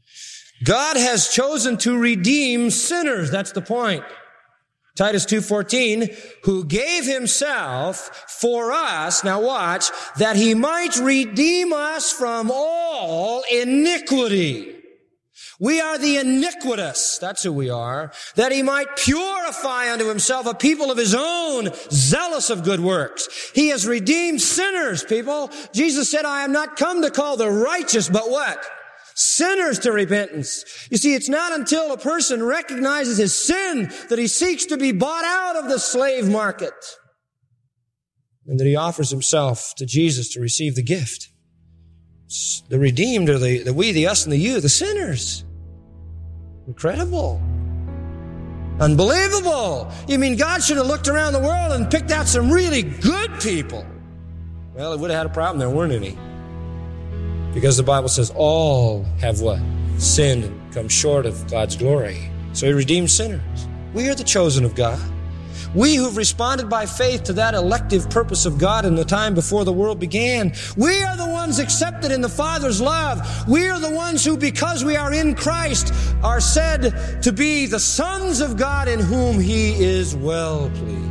[SPEAKER 11] God has chosen to redeem sinners. That's the point. Titus two fourteen, who gave Himself for us, now watch, that He might redeem us from all iniquity. We are the iniquitous, that's who we are, that He might purify unto Himself a people of His own, zealous of good works. He has redeemed sinners, people. Jesus said, I am not come to call the righteous, but what? Sinners to repentance. You see, it's not until a person recognizes his sin that he seeks to be bought out of the slave market and that he offers himself to Jesus to receive the gift. It's the redeemed are the, the we, the us, and the you, the sinners. Incredible. Unbelievable! You mean God should have looked around the world and picked out some really good people? Well, he would have had a problem. There weren't any. Because the Bible says all have what? Sinned and come short of God's glory. So he redeemed sinners. We are the chosen of God. We who've responded by faith to that elective purpose of God in the time before the world began. We are the ones accepted in the Father's love. We are the ones who, because we are in Christ, are said to be the sons of God in whom He is well pleased.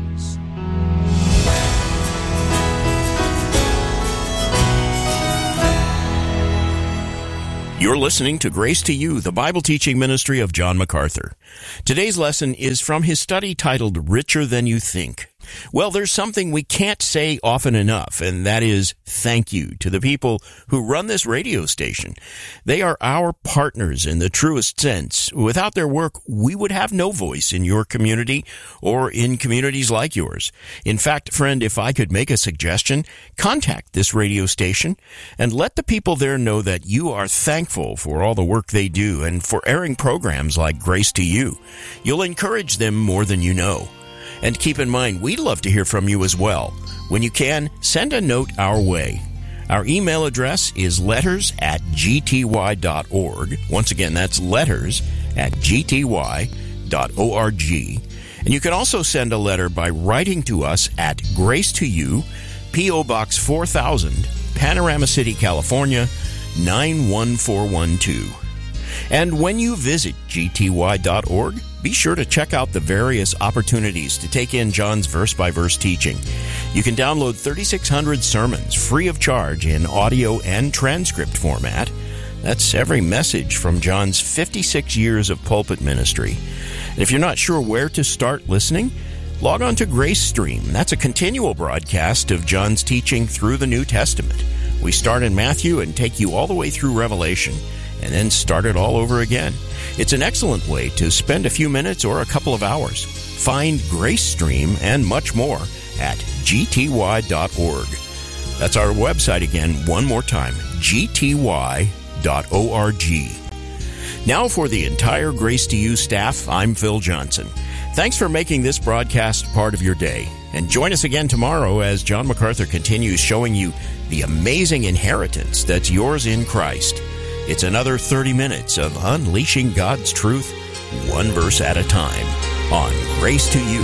[SPEAKER 13] You're listening to Grace to You, the Bible teaching ministry of John MacArthur. Today's lesson is from his study titled Richer Than You Think. Well, there's something we can't say often enough, and that is thank you to the people who run this radio station. They are our partners in the truest sense. Without their work, we would have no voice in your community or in communities like yours. In fact, friend, if I could make a suggestion, contact this radio station and let the people there know that you are thankful for all the work they do and for airing programs like Grace to You. You'll encourage them more than you know. And keep in mind, we'd love to hear from you as well. When you can, send a note our way. Our email address is letters at g t y dot org. Once again, that's letters at g t y dot org. And you can also send a letter by writing to us at Grace to You, P O. Box four thousand, Panorama City, California, nine one four one two. And when you visit g t y dot org, be sure to check out the various opportunities to take in John's verse-by-verse teaching. You can download thirty-six hundred sermons free of charge in audio and transcript format. That's every message from John's fifty-six years of pulpit ministry. And if you're not sure where to start listening, log on to Grace Stream. That's a continual broadcast of John's teaching through the New Testament. We start in Matthew and take you all the way through Revelation, and then start it all over again. It's an excellent way to spend a few minutes or a couple of hours. Find Grace Stream and much more at g t y dot org. That's our website again, one more time, g t y dot org. Now for the entire Grace to You staff, I'm Phil Johnson. Thanks for making this broadcast part of your day. And join us again tomorrow as John MacArthur continues showing you the amazing inheritance that's yours in Christ. It's another thirty minutes of unleashing God's truth, one verse at a time, on Grace to You.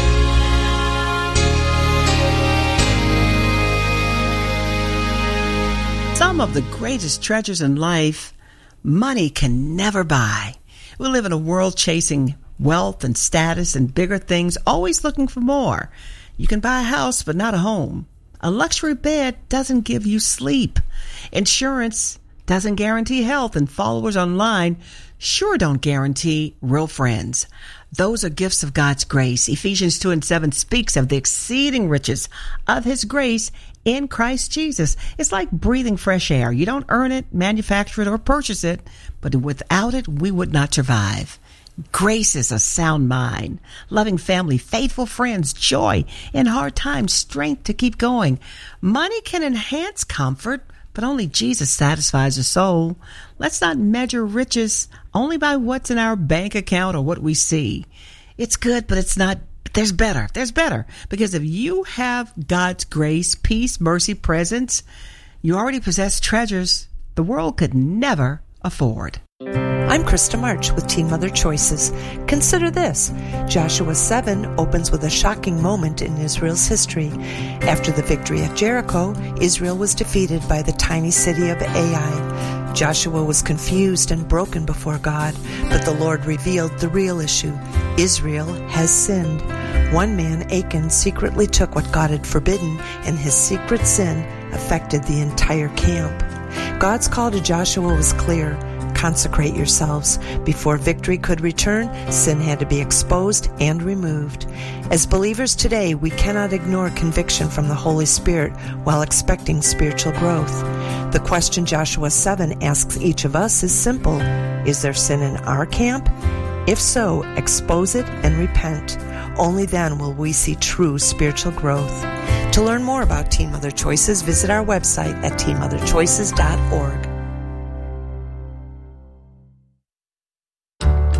[SPEAKER 6] Some of the greatest treasures in life, money can never buy. We live in a world chasing wealth and status and bigger things, always looking for more. You can buy a house, but not a home. A luxury bed doesn't give you sleep. Insurance doesn't guarantee health, and followers online sure don't guarantee real friends. Those are gifts of God's grace. Ephesians two and seven speaks of the exceeding riches of His grace in Christ Jesus. It's like breathing fresh air. You don't earn it, manufacture it, or purchase it, but without it, we would not survive. Grace is a sound mind, loving family, faithful friends, joy in hard times, strength to keep going. Money can enhance comfort, but only Jesus satisfies the soul. Let's not measure riches only by what's in our bank account or what we see. It's good, but it's not. There's better. There's better. Because if you have God's grace, peace, mercy, presence, you already possess treasures the world could never afford.
[SPEAKER 14] I'm Krista March with Teen Mother Choices. Consider this. Joshua seven opens with a shocking moment in Israel's history. After the victory at Jericho, Israel was defeated by the tiny city of Ai. Joshua was confused and broken before God, but the Lord revealed the real issue. Israel has sinned. One man, Achan, secretly took what God had forbidden, and his secret sin affected the entire camp. God's call to Joshua was clear. Consecrate yourselves. Before victory could return, sin had to be exposed and removed. As believers today, we cannot ignore conviction from the Holy Spirit while expecting spiritual growth. The question Joshua seven asks each of us is simple. Is there sin in our camp? If so, expose it and repent. Only then will we see true spiritual growth. To learn more about Teen Mother Choices, visit our website at teen mother choices dot org.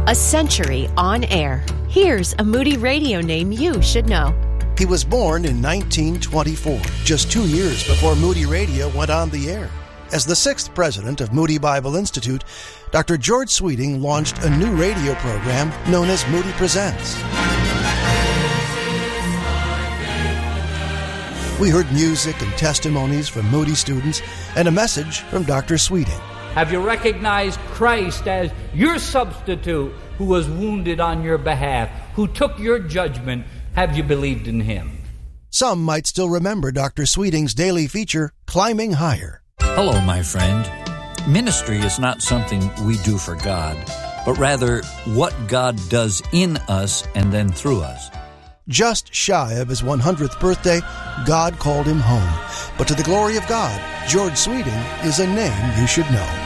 [SPEAKER 15] A century on air. Here's a Moody Radio name you should know.
[SPEAKER 16] He was born in nineteen twenty-four, just two years before Moody Radio went on the air. As the sixth president of Moody Bible Institute, Doctor George Sweeting launched a new radio program known as Moody Presents. We heard music and testimonies from Moody students and a message from Doctor Sweeting.
[SPEAKER 17] Have you recognized Christ as your substitute who was wounded on your behalf, who took your judgment? Have you believed in him?
[SPEAKER 16] Some might still remember Doctor Sweeting's daily feature, Climbing Higher.
[SPEAKER 18] Hello, my friend. Ministry is not something we do for God, but rather what God does in us and then through us.
[SPEAKER 16] Just shy of his one hundredth birthday, God called him home. But to the glory of God, George Sweeting is a name you should know.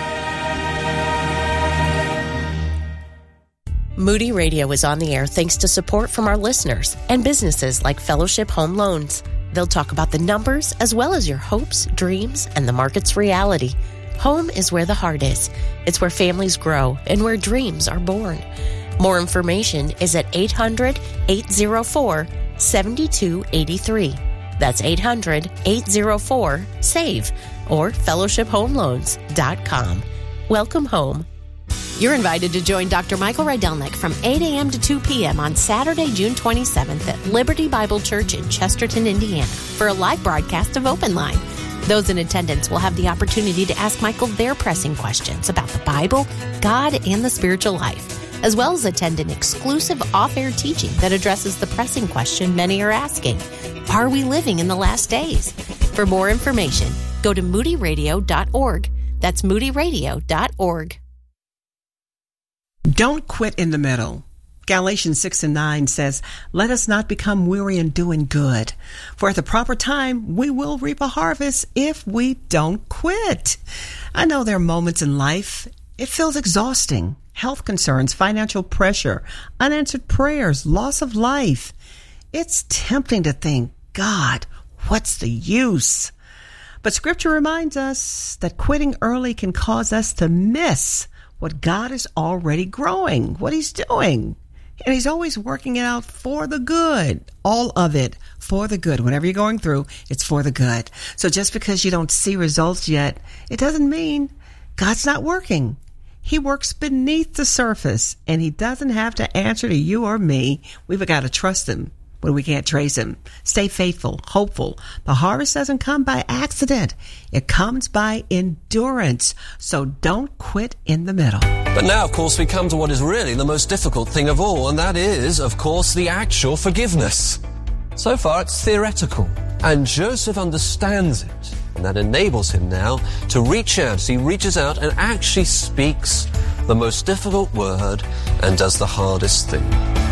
[SPEAKER 15] Moody Radio is on the air thanks to support from our listeners and businesses like Fellowship Home Loans. They'll talk about the numbers as well as your hopes, dreams, and the market's reality. Home is where the heart is. It's where families grow and where dreams are born. More information is at eight hundred, eight oh four, seven two eight three. That's eight hundred, eight oh four, SAVE or fellowship home loans dot com. Welcome home. You're invited to join Doctor Michael Rydelnik from eight a.m. to two p.m. on Saturday, June twenty-seventh at Liberty Bible Church in Chesterton, Indiana for a live broadcast of Open Line. Those in attendance will have the opportunity to ask Michael their pressing questions about the Bible, God, and the spiritual life, as well as attend an exclusive off-air teaching that addresses the pressing question many are asking: are we living in the last days? For more information, go to moody radio dot org. That's moody radio dot org.
[SPEAKER 6] Don't quit in the middle. Galatians six and nine says, let us not become weary in doing good, for at the proper time we will reap a harvest if we don't quit. I know there are moments in life it feels exhausting. Health concerns, financial pressure, unanswered prayers, loss of life. It's tempting to think, God, what's the use? But Scripture reminds us that quitting early can cause us to miss what God is already growing, what he's doing. And he's always working it out for the good. All of it for the good. Whatever you're going through, it's for the good. So just because you don't see results yet, it doesn't mean God's not working. He works beneath the surface, and he doesn't have to answer to you or me. We've got to trust him when we can't trace him. Stay faithful, hopeful. The harvest doesn't come by accident. It comes by endurance. So don't quit in the middle.
[SPEAKER 19] But now, of course, we come to what is really the most difficult thing of all, and that is, of course, the actual forgiveness. So far, it's theoretical, and Joseph understands it, and that enables him now to reach out. He reaches out and actually speaks the most difficult word and does the hardest thing.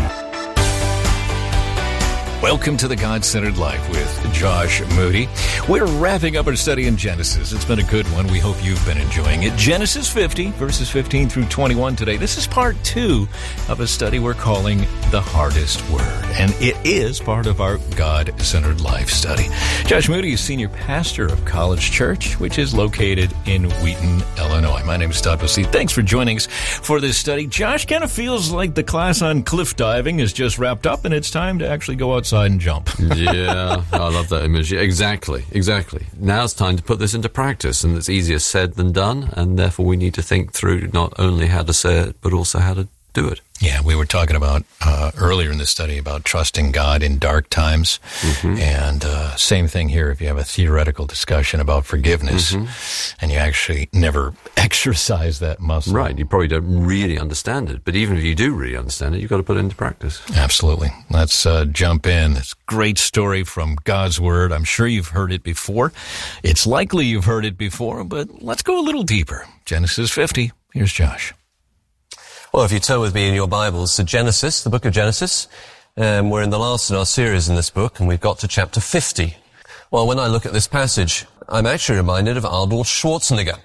[SPEAKER 20] Welcome to the God-Centered Life with Josh Moody. We're wrapping up our study in Genesis. It's been a good one. We hope you've been enjoying it. Genesis fifty, verses fifteen through twenty-one today. This is part two of a study we're calling The Hardest Word, and it is part of our God-Centered Life study. Josh Moody is senior pastor of College Church, which is located in Wheaton, Illinois. My name is Todd Bossie. Thanks for joining us for this study. Josh, kind of feels like the class on cliff diving is just wrapped up, and it's time to actually go outside and jump.
[SPEAKER 21] Yeah, I love that image. Yeah, exactly, exactly. Now it's time to put this into practice, and it's easier said than done, and therefore we need to think through not only how to say it, but also how to do it.
[SPEAKER 20] Yeah, we were talking about uh, earlier in the study about trusting God in dark times. Mm-hmm. And uh, same thing here if you have a theoretical discussion about forgiveness mm-hmm. and you actually never exercise that muscle.
[SPEAKER 21] Right, you probably don't really understand it. But even if you do really understand it, you've got to put it into practice.
[SPEAKER 20] Absolutely. Let's uh, jump in. It's a great story from God's Word. I'm sure you've heard it before. It's likely you've heard it before, but let's go a little deeper. Genesis fifty. Here's Josh.
[SPEAKER 19] Well, if you turn with me in your Bibles to Genesis, the book of Genesis, um, we're in the last in our series in this book, and we've got to chapter fifty. Well, when I look at this passage, I'm actually reminded of Arnold Schwarzenegger.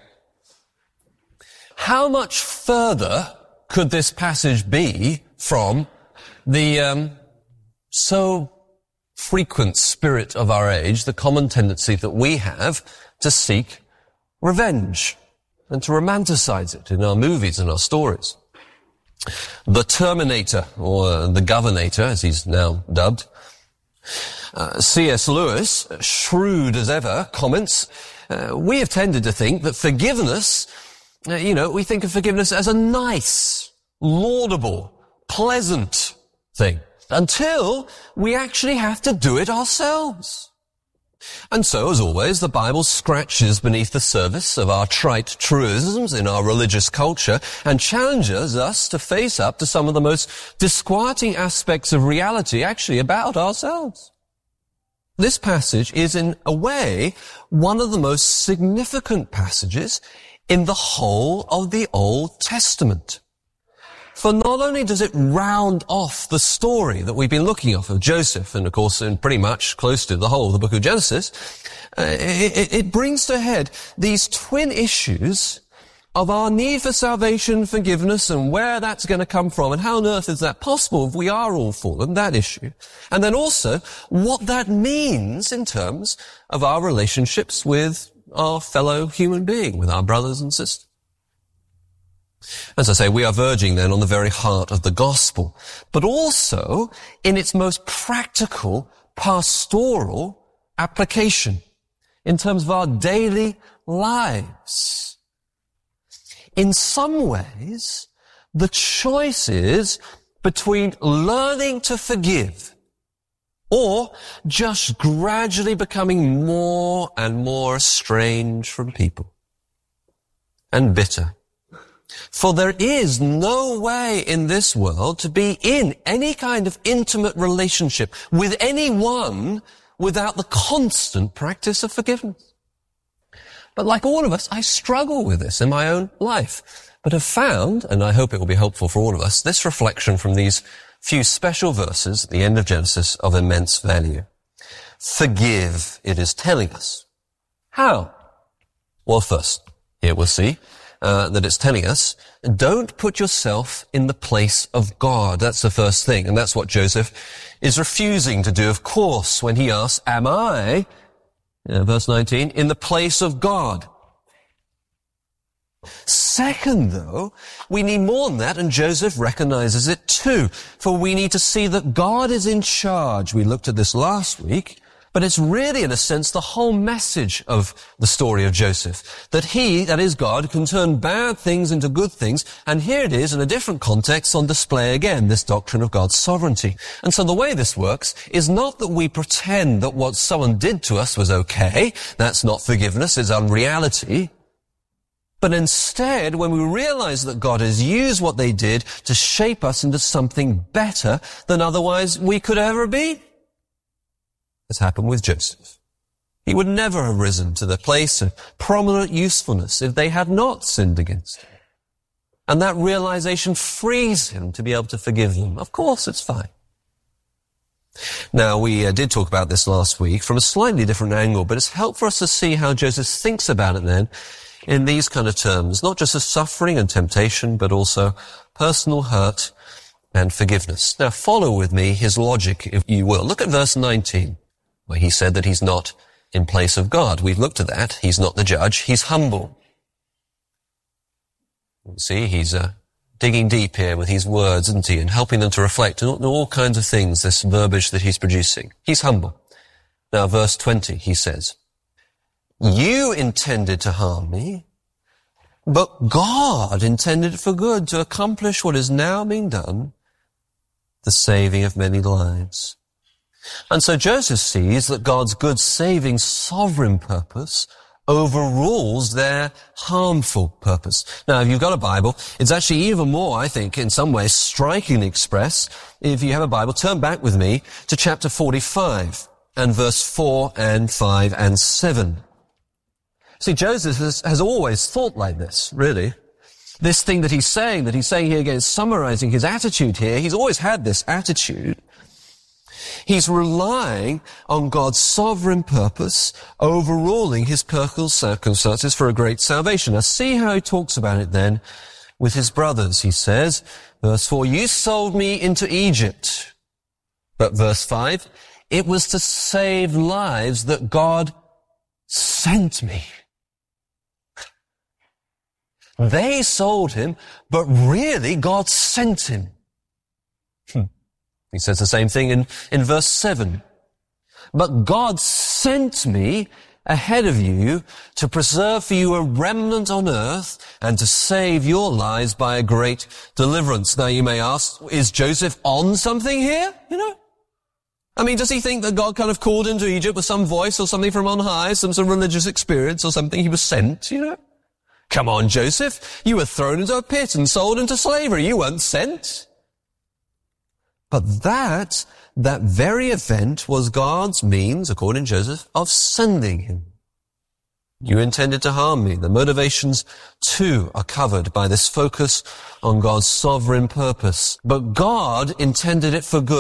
[SPEAKER 19] How much further could this passage be from the um, so frequent spirit of our age, the common tendency that we have to seek revenge and to romanticize it in our movies and our stories? The Terminator, or the Governator, as he's now dubbed. Uh, C S Lewis, shrewd as ever, comments, uh, we have tended to think that forgiveness, uh, you know, we think of forgiveness as a nice, laudable, pleasant thing, until we actually have to do it ourselves. And so, as always, the Bible scratches beneath the surface of our trite truisms in our religious culture and challenges us to face up to some of the most disquieting aspects of reality actually about ourselves. This passage is, in a way, one of the most significant passages in the whole of the Old Testament. For not only does it round off the story that we've been looking at of Joseph, and of course in pretty much close to the whole of the book of Genesis, uh, it, it brings to head these twin issues of our need for salvation, forgiveness, and where that's going to come from, and how on earth is that possible if we are all fallen, that issue. And then also what that means in terms of our relationships with our fellow human being, with our brothers and sisters. As I say, we are verging then on the very heart of the gospel, but also in its most practical, pastoral application in terms of our daily lives. In some ways, the choice is between learning to forgive or just gradually becoming more and more estranged from people and bitter. For there is no way in this world to be in any kind of intimate relationship with anyone without the constant practice of forgiveness. But like all of us, I struggle with this in my own life, but have found, and I hope it will be helpful for all of us, this reflection from these few special verses at the end of Genesis of immense value. Forgive, it is telling us. How? Well, first, here we'll see Uh, that it's telling us, don't put yourself in the place of God. That's the first thing. And that's what Joseph is refusing to do, of course, when he asks, am I, uh, verse nineteen, in the place of God? Second, though, we need more than that, and Joseph recognizes it too. For we need to see that God is in charge. We looked at this last week. But it's really, in a sense, the whole message of the story of Joseph. That he, that is God, can turn bad things into good things. And here it is, in a different context, on display again, this doctrine of God's sovereignty. And so the way this works is not that we pretend that what someone did to us was okay. That's not forgiveness, it's unreality. But instead, when we realize that God has used what they did to shape us into something better than otherwise we could ever be. Has happened with Joseph. He would never have risen to the place of prominent usefulness if they had not sinned against him. And that realization frees him to be able to forgive them. Of course, it's fine. Now, we uh, did talk about this last week from a slightly different angle, but it's helpful for us to see how Joseph thinks about it then in these kind of terms, not just as suffering and temptation, but also personal hurt and forgiveness. Now, follow with me his logic, if you will. Look at verse nineteen. Where he said that he's not in place of God. We've looked at that. He's not the judge. He's humble. You see, he's uh, digging deep here with his words, isn't he, and helping them to reflect on all kinds of things, this verbiage that he's producing. He's humble. Now, verse twenty, he says, you intended to harm me, but God intended it for good to accomplish what is now being done, the saving of many lives. And so Joseph sees that God's good, saving, sovereign purpose overrules their harmful purpose. Now, if you've got a Bible, it's actually even more, I think, in some ways, strikingly expressed. If you have a Bible, turn back with me to chapter forty-five and verse four and five and seven. See, Joseph has, has always thought like this, really. This thing that he's saying, that he's saying here again, summarizing his attitude here, he's always had this attitude. He's relying on God's sovereign purpose, overruling his personal circumstances for a great salvation. Now see how he talks about it then with his brothers. He says, verse four, you sold me into Egypt. But verse five, it was to save lives that God sent me. They sold him, but really God sent him. Hmm. He says the same thing in, in verse seven. But God sent me ahead of you to preserve for you a remnant on earth and to save your lives by a great deliverance. Now you may ask, is Joseph on something here? You know? I mean, does he think that God kind of called him to Egypt with some voice or something from on high, some sort of religious experience or something? He was sent, you know? Come on, Joseph. You were thrown into a pit and sold into slavery. You weren't sent. But that, that very event was God's means, according to Joseph, of sending him. You intended to harm me. The motivations, too, are covered by this focus on God's sovereign purpose. But God intended it for good.